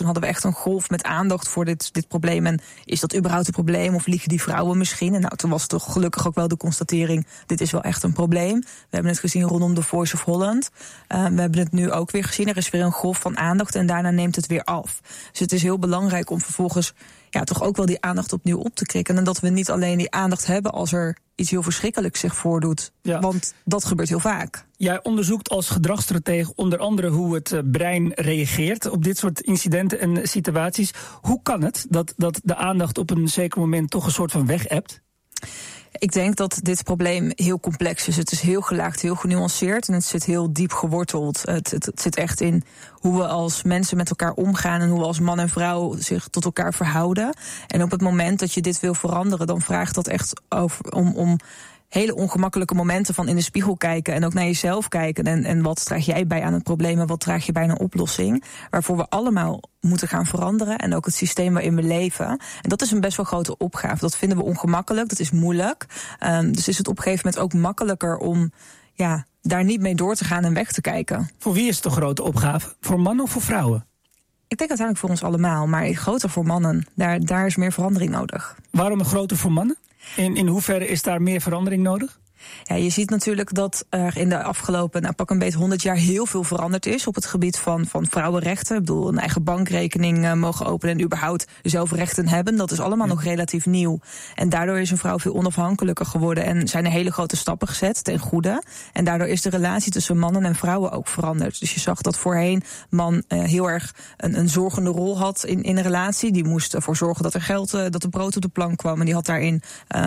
hadden we echt een golf met aandacht voor dit probleem. En is dat überhaupt een probleem of liegen die vrouwen misschien? En toen was toch gelukkig ook wel de constatering, dit is wel echt een probleem. We hebben het gezien rondom The Voice of Holland. We hebben het nu ook weer gezien. Er is weer een golf van aandacht en daarna neemt het weer af. Dus het is heel belangrijk om vervolgens toch ook wel die aandacht opnieuw op te krikken. En dat we niet alleen die aandacht hebben als er iets heel verschrikkelijks zich voordoet. Ja. Want dat gebeurt heel vaak. Jij onderzoekt als gedragsstratege onder andere hoe het brein reageert op dit soort incidenten en situaties. Hoe kan het dat de aandacht op een zeker moment toch een soort van weg-ebt? Ik denk dat dit probleem heel complex is. Het is heel gelaagd, heel genuanceerd en het zit heel diep geworteld. Het zit echt in hoe we als mensen met elkaar omgaan en hoe we als man en vrouw zich tot elkaar verhouden. En op het moment dat je dit wil veranderen, dan vraagt dat echt om hele ongemakkelijke momenten van in de spiegel kijken en ook naar jezelf kijken. En wat draag jij bij aan het probleem en wat draag je bij aan een oplossing? Waarvoor we allemaal moeten gaan veranderen en ook het systeem waarin we leven. En dat is een best wel grote opgave. Dat vinden we ongemakkelijk, dat is moeilijk. Dus is het op een gegeven moment ook makkelijker om daar niet mee door te gaan en weg te kijken. Voor wie is het een grote opgave? Voor mannen of voor vrouwen? Ik denk uiteindelijk voor ons allemaal, maar groter voor mannen. Daar is meer verandering nodig. Waarom een groter voor mannen? In hoeverre is daar meer verandering nodig? Ja, je ziet natuurlijk dat er in de afgelopen pak een beetje 100 jaar heel veel veranderd is op het gebied van vrouwenrechten. Ik bedoel, een eigen bankrekening mogen openen en überhaupt zelf rechten hebben. Dat is allemaal nog relatief nieuw. En daardoor is een vrouw veel onafhankelijker geworden en zijn er hele grote stappen gezet ten goede. En daardoor is de relatie tussen mannen en vrouwen ook veranderd. Dus je zag dat voorheen man heel erg een zorgende rol had in een relatie. Die moest ervoor zorgen dat er geld, dat er brood op de plank kwam. En die had daarin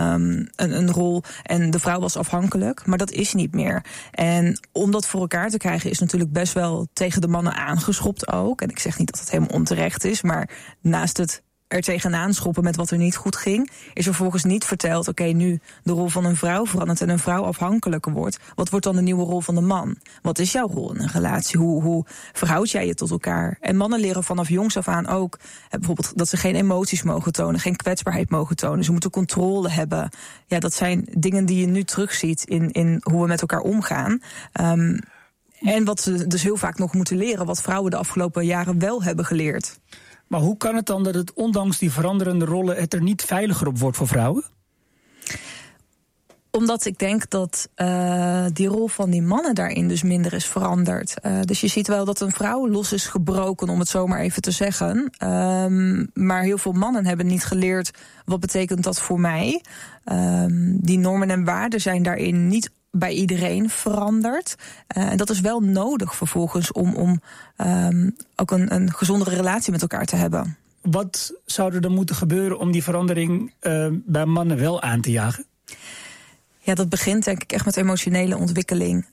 een rol. En de vrouw was afhankelijk, maar dat is niet meer. En om dat voor elkaar te krijgen is natuurlijk best wel tegen de mannen aangeschopt ook. En ik zeg niet dat het helemaal onterecht is, maar naast het er tegenaan schoppen met wat er niet goed ging, is er vervolgens niet verteld, oké, nu de rol van een vrouw verandert en een vrouw afhankelijker wordt. Wat wordt dan de nieuwe rol van de man? Wat is jouw rol in een relatie? Hoe verhoud jij je tot elkaar? En mannen leren vanaf jongs af aan ook bijvoorbeeld dat ze geen emoties mogen tonen, geen kwetsbaarheid mogen tonen. Ze moeten controle hebben. Ja, dat zijn dingen die je nu terugziet in hoe we met elkaar omgaan. En wat ze dus heel vaak nog moeten leren, wat vrouwen de afgelopen jaren wel hebben geleerd. Maar hoe kan het dan dat het ondanks die veranderende rollen het er niet veiliger op wordt voor vrouwen? Omdat ik denk dat die rol van die mannen daarin dus minder is veranderd. Dus je ziet wel dat een vrouw los is gebroken, om het zo maar even te zeggen. Maar heel veel mannen hebben niet geleerd, wat betekent dat voor mij? Die normen en waarden zijn daarin niet bij iedereen veranderd. En dat is wel nodig vervolgens om ook een gezondere relatie met elkaar te hebben. Wat zou er dan moeten gebeuren om die verandering bij mannen wel aan te jagen? Ja, dat begint denk ik echt met emotionele ontwikkeling.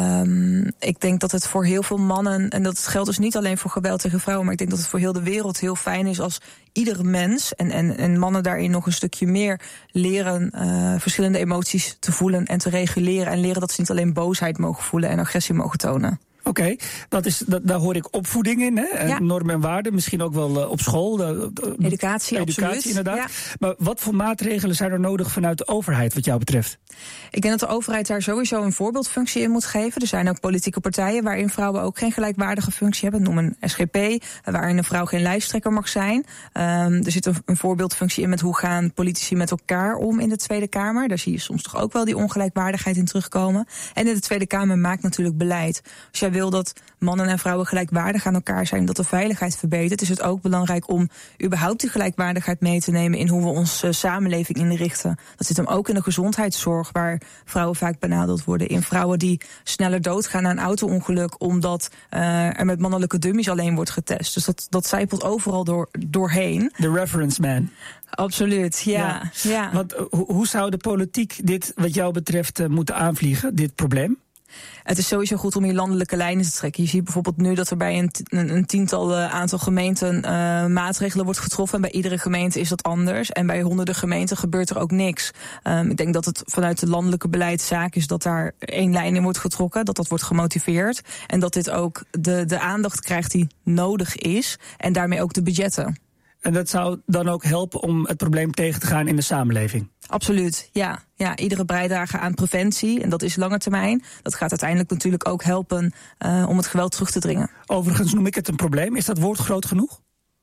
Ik denk dat het voor heel veel mannen, en dat geldt dus niet alleen voor geweld tegen vrouwen, maar ik denk dat het voor heel de wereld heel fijn is als iedere mens, en mannen daarin nog een stukje meer leren verschillende emoties te voelen en te reguleren. En leren dat ze niet alleen boosheid mogen voelen en agressie mogen tonen. Oké, daar hoor ik opvoeding in, hè? Ja. Normen en waarden, misschien ook wel op school. Educatie, absoluut. Inderdaad. Ja. Maar wat voor maatregelen zijn er nodig vanuit de overheid wat jou betreft? Ik denk dat de overheid daar sowieso een voorbeeldfunctie in moet geven. Er zijn ook politieke partijen waarin vrouwen ook geen gelijkwaardige functie hebben. Noem een SGP, waarin een vrouw geen lijsttrekker mag zijn. Er zit een voorbeeldfunctie in met hoe gaan politici met elkaar om in de Tweede Kamer. Daar zie je soms toch ook wel die ongelijkwaardigheid in terugkomen. En in de Tweede Kamer maakt natuurlijk beleid. Als jij wil dat mannen en vrouwen gelijkwaardig aan elkaar zijn, dat de veiligheid verbetert, is het ook belangrijk om überhaupt die gelijkwaardigheid mee te nemen in hoe we onze samenleving inrichten. Dat zit hem ook in de gezondheidszorg, waar vrouwen vaak benadeeld worden. In vrouwen die sneller doodgaan na een auto-ongeluk omdat er met mannelijke dummies alleen wordt getest. Dus dat zijpelt overal doorheen. De reference man. Absoluut, ja. Want hoe zou de politiek dit wat jou betreft moeten aanvliegen, dit probleem? Het is sowieso goed om hier landelijke lijnen te trekken. Je ziet bijvoorbeeld nu dat er bij een tiental aantal gemeenten maatregelen wordt getroffen. En bij iedere gemeente is dat anders. En bij honderden gemeenten gebeurt er ook niks. Ik denk dat het vanuit het landelijke beleid zaak is dat daar één lijn in wordt getrokken. Dat wordt gemotiveerd. En dat dit ook de aandacht krijgt die nodig is. En daarmee ook de budgetten. En dat zou dan ook helpen om het probleem tegen te gaan in de samenleving? Absoluut, ja. Iedere bijdrage aan preventie, en dat is lange termijn, dat gaat uiteindelijk natuurlijk ook helpen om het geweld terug te dringen. Overigens noem ik het een probleem. Is dat woord groot genoeg?